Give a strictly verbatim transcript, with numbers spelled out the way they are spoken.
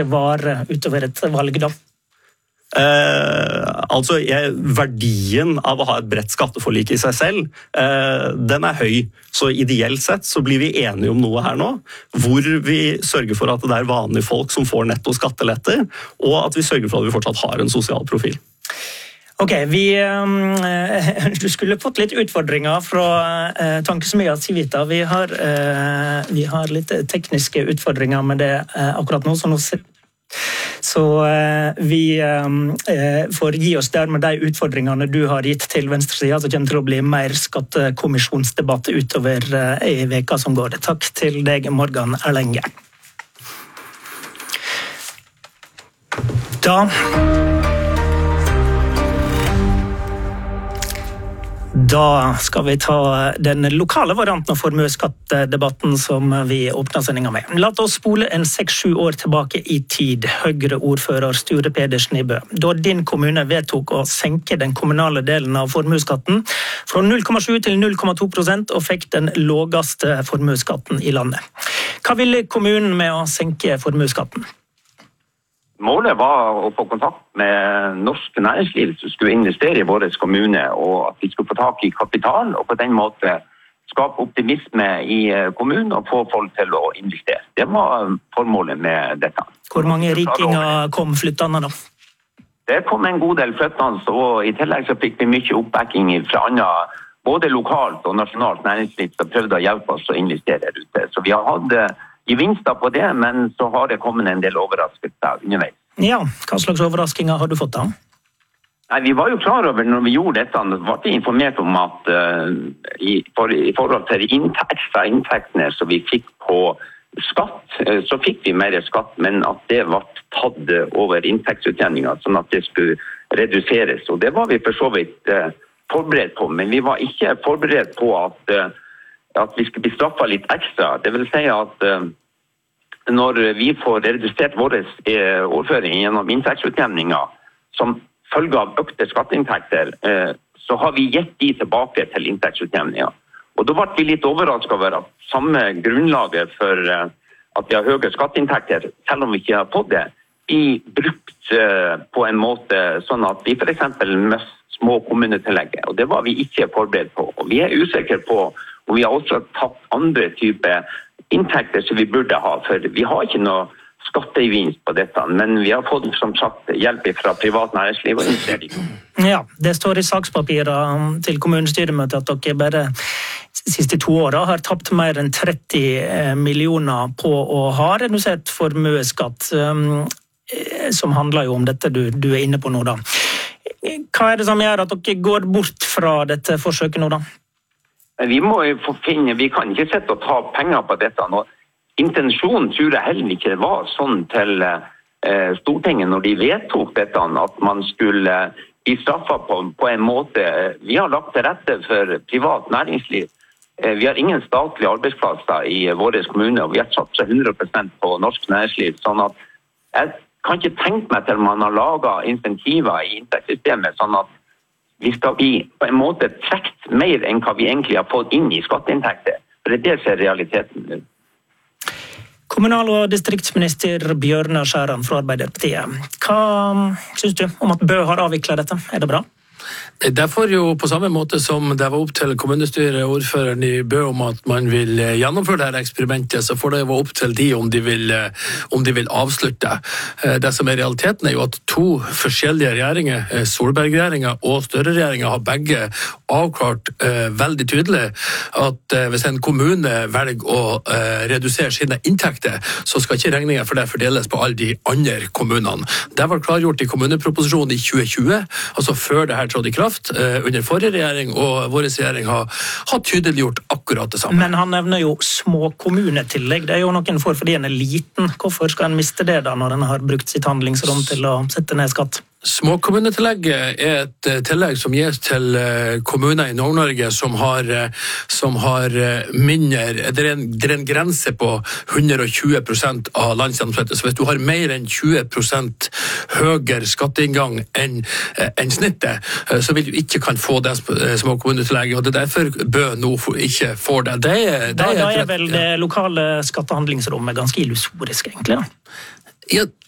ikke vare utover et valg da? Eh, altså, jeg, verdien av å ha et bredt skatteforlik i seg selv, eh, den er høy. Så ideelt sett så blir vi enige om noe her nå, hvor vi sørger for at det er vanlige folk som får netto skatteletter, og at vi sørger for at vi fortsatt har en sosial profil. Ok, vi, uh, du skulle fått litt utfordringer fra uh, tankesmia Civita. Vi har, uh, vi har litt tekniske utfordringer med det uh, akkurat nå, så nå Så uh, vi uh, får gi oss der med de utfordringene du har gitt til venstresida, så kommer det til å bli mer skattekommisjonsdebatt utover uh, i veka som går. Takk til deg, Morgan Erlenge. Da Da skal vi ta den lokale varianten av formuesskattdebatten som vi åpner sendinga med. La oss spole en seks-sju år tilbake i tid. Høyre-ordfører Sture Pedersen i Bø. Da din kommune vedtok å senke den kommunale delen av formuesskatten fra null komma sju til null komma to prosent og fikk den laveste formuesskatten i landet. Hva ville kommunen med å senke formuesskatten? Målet var å få kontakt med norsk næringsliv som skulle investere i vår kommune, og at vi skulle få tak i kapital, og på den måte skape optimisme i kommunen og få folk til å investere. Det var formålet med dette. Hvor mange rikinger kom flyttende da? Det kom en god del flyttende, og i tillegg så fikk vi mye oppbacking fra andre, både lokalt og nasjonalt næringsliv som prøvde å hjelpe oss å investere der ute. Så vi har hatt gevinster på det, men så har det kommet en del overraskelser underveis. Ja, hva slags overraskelser har du fått da? Nei, vi var jo klar over når vi gjorde dette, vi var informert om at uh, i, for, i forhold til de inntekt, ekstra inntektene som vi fikk på skatt, uh, så fikk vi mer skatt, men at det var tatt over inntektsutjevningen, sånn at det skulle reduseres. Og det var vi for så vidt uh, forberedt på, men vi var ikke forberedt på at uh, at vi skulle bli straffet litt ekstra. Det vil si at uh, når vi får redusert våre uh, overføring gjennom inntektsutjevninger som følge av økte skatteinntekter, uh, så har vi gitt de tilbake til inntektsutjevninger. Og da ble vi litt overrasket over at samme grunnlaget for uh, at vi har høye skatteinntekter, selv om vi ikke har fått det, vi brukt uh, på en måte sånn at vi for eksempel møtte små kommunetillegget, og det var vi ikke forberedt på. Og vi er usikre på og vi har også tatt andre typer inntekter som vi burde ha, for vi har ikke noe skattegevinst på dette, men vi har fått som sagt hjelp fra privat næringsliv og investering. Ja, det står i sakspapiret til kommunestyremøtet at dere bare de siste to årene har tapt mer enn tretti millioner på å ha redusert formuesskatt, som handler jo om dette du, du er inne på nå da. Hva er det som gjør at dere går bort fra dette forsøket nå da? Vi må jo få finne, vi kan ikke sette og ta penger på dette nå. Intensjonen tror jeg heller ikke var sånn til eh, Stortinget når de vedtok dette, at man skulle bli straffet på, på en måte. Vi har lagt til rette for privat næringsliv. Eh, vi har ingen statlige arbeidsplasser i våre kommuner, og vi har satset hundre prosent på norsk næringsliv. Sånn at jeg kan ikke tenke meg til man har laget insentiver i inntektssystemet, sånn at vi skal bli på en måte trekt mer enn hva vi egentlig har fått inn i skatteinntekter. For det er det som er realiteten. Kommunal- og distriktsminister Bjørnar Skjæran fra Arbeiderpartiet. Hva synes du om at Bø har avviklet dette? Er det bra? Derfor jo på samme måte som det var opp til kommunestyret og ordføreren i Bø om at man vil gjennomføre dette eksperimentet, så får det være opp til de om de vil, om de vil avslutte. Det som er realiteten er jo at to forskjellige regjeringer, Solberg-regjeringen og Støre-regjeringen, har begge avklart uh, veldig tydelig at uh, hvis en kommune velger å uh, redusere sine inntekter, så skal ikke regningen for det fordeles på alle de andre kommunene. Det var klargjort i kommuneproposisjonen i tjue tjue, altså før det her trådte i kraft under forrige regjering, og vår regjering har, har tydeliggjort akkurat det samme. Men han nevner jo små kommunetillegg. Det er jo noen for fordi en er liten. Hvorfor skal en miste det da, når en har brukt sitt handlingsrom til å sette ned skatt? Småkommunetillegget er et tillegg som gis til kommuner i Nord-Norge som har, som har mindre, det er en, det er en grense på hundre og tjue prosent av landsgjennomsnittet, så hvis du har mer enn tjue prosent høyere skatteinngang enn, enn snittet, så vil du ikke kan få det småkommunetillegget, og det er derfor Bø nå ikke får det. Det er, det da, er, da er vel det lokale skattehandlingsrommet ganske illusorisk egentlig da? Ja,